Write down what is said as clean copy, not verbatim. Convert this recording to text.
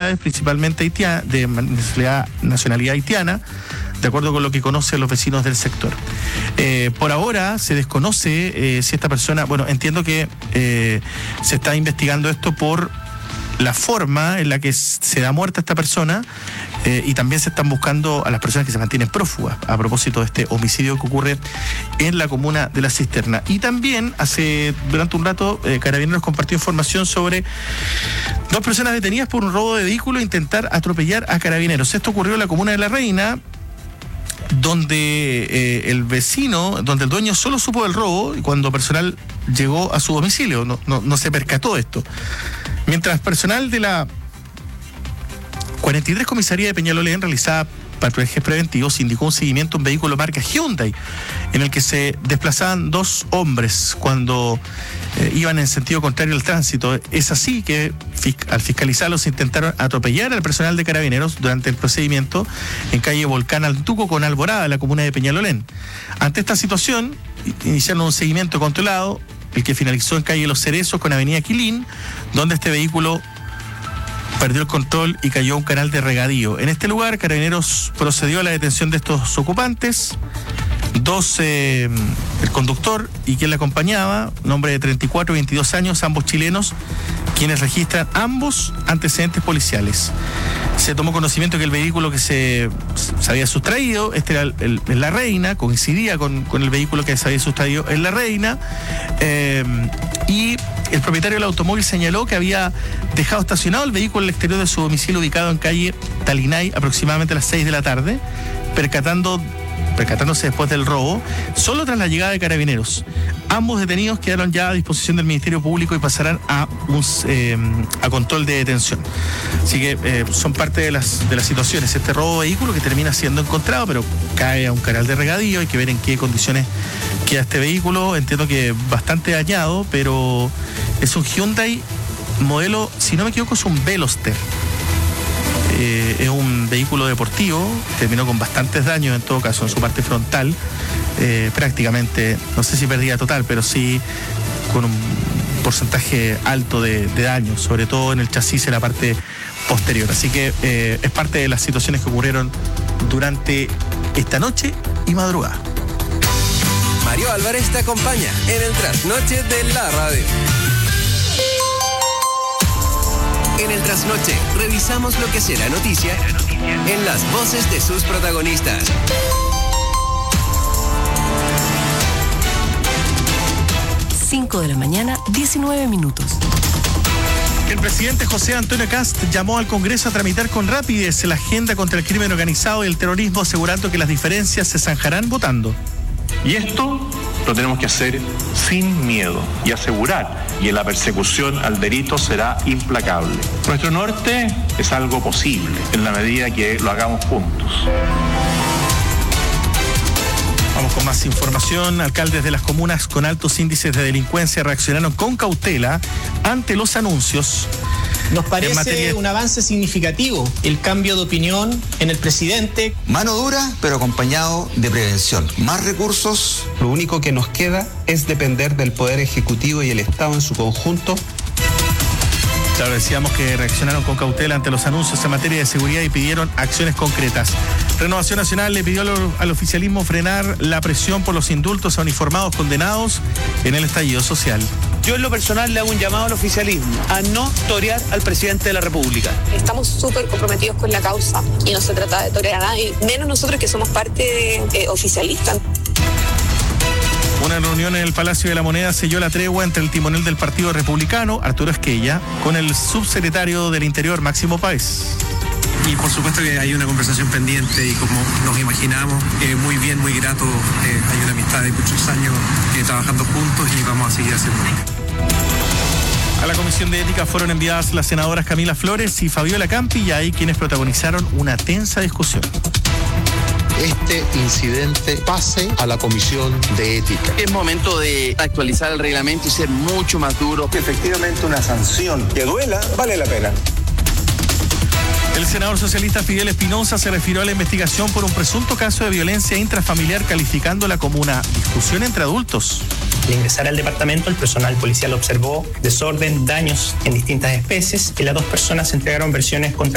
nacionalidades, principalmente de nacionalidad haitiana, de acuerdo con lo que conocen los vecinos del sector. Por ahora se desconoce si esta persona, entiendo que se está investigando esto por la forma en la que se da muerte a esta persona, y también se están buscando a las personas que se mantienen prófugas a propósito de este homicidio que ocurre en la comuna de La Cisterna. Y también durante un rato Carabineros compartió información sobre 2 personas detenidas por un robo de vehículo e intentar atropellar a carabineros. Esto ocurrió en la comuna de La Reina, donde el dueño solo supo del robo y cuando personal llegó a su domicilio no se percató de esto. Mientras personal de la 43 Comisaría de Peñalolén realizaba patrullajes preventivos, indicó un seguimiento a un vehículo marca Hyundai en el que se desplazaban 2 hombres cuando iban en sentido contrario al tránsito. Es así que al fiscalizarlos intentaron atropellar al personal de Carabineros durante el procedimiento en calle Volcán Altuco con Alborada, en la comuna de Peñalolén. Ante esta situación, iniciaron un seguimiento controlado, el que finalizó en calle Los Cerezos con avenida Quilín, donde este vehículo perdió el control y cayó a un canal de regadío. En este lugar, Carabineros procedió a la detención de estos ocupantes, 2, el conductor y quien le acompañaba, un hombre de 34 y 22 años, ambos chilenos, quienes registran ambos antecedentes policiales. Se tomó conocimiento que el vehículo que se había sustraído, este era en La Reina, coincidía con el vehículo que se había sustraído en La Reina, y el propietario del automóvil señaló que había dejado estacionado el vehículo al exterior de su domicilio ubicado en calle Talinay aproximadamente a las 6 de la tarde, percatándose después del robo, solo tras la llegada de Carabineros. Ambos detenidos quedaron ya a disposición del Ministerio Público y pasarán a control de detención. Así que son parte de las situaciones. Este robo de vehículo que termina siendo encontrado, pero cae a un canal de regadío. Hay que ver en qué condiciones queda este vehículo. Entiendo que bastante dañado, pero es un Hyundai modelo, si no me equivoco, es un Veloster. Es un vehículo deportivo, terminó con bastantes daños en todo caso en su parte frontal, prácticamente, no sé si pérdida total, pero sí con un porcentaje alto de daños, sobre todo en el chasis en la parte posterior. Así que es parte de las situaciones que ocurrieron durante esta noche y madrugada. Mario Álvarez te acompaña en el trasnoche de la radio. En el trasnoche revisamos lo que será noticia en las voces de sus protagonistas. Cinco de la mañana, 19 minutos. El presidente José Antonio Kast llamó al Congreso a tramitar con rapidez la agenda contra el crimen organizado y el terrorismo, asegurando que las diferencias se zanjarán votando. Y esto lo tenemos que hacer sin miedo y asegurar que la persecución al delito será implacable. Nuestro norte es algo posible en la medida que lo hagamos juntos. Vamos con más información. Alcaldes de las comunas con altos índices de delincuencia reaccionaron con cautela ante los anuncios. Nos parece un avance significativo el cambio de opinión en el presidente. Mano dura, pero acompañado de prevención. Más recursos. Lo único que nos queda es depender del Poder Ejecutivo y el Estado en su conjunto. Claro, decíamos que reaccionaron con cautela ante los anuncios en materia de seguridad y pidieron acciones concretas. Renovación Nacional le pidió al oficialismo frenar la presión por los indultos a uniformados condenados en el estallido social. Yo en lo personal le hago un llamado al oficialismo a no torear al presidente de la República. Estamos súper comprometidos con la causa y no se trata de torear a nadie, menos nosotros que somos parte oficialista. Una reunión en el Palacio de la Moneda selló la tregua entre el timonel del Partido Republicano, Arturo Esquella, con el subsecretario del Interior, Máximo Páez. Y por supuesto que hay una conversación pendiente y como nos imaginamos, muy bien, muy grato, hay una amistad de muchos años trabajando juntos y vamos a seguir haciendo. A la Comisión de Ética fueron enviadas las senadoras Camila Flores y Fabiola Campillay, quienes protagonizaron una tensa discusión. Este incidente pase a la Comisión de Ética. Es momento de actualizar el reglamento y ser mucho más duro. Efectivamente, una sanción que duela vale la pena. El senador socialista Fidel Espinosa se refirió a la investigación por un presunto caso de violencia intrafamiliar, calificándola como una discusión entre adultos. Al ingresar al departamento, el personal policial observó desorden, daños en distintas especies y las 2 personas entregaron versiones contra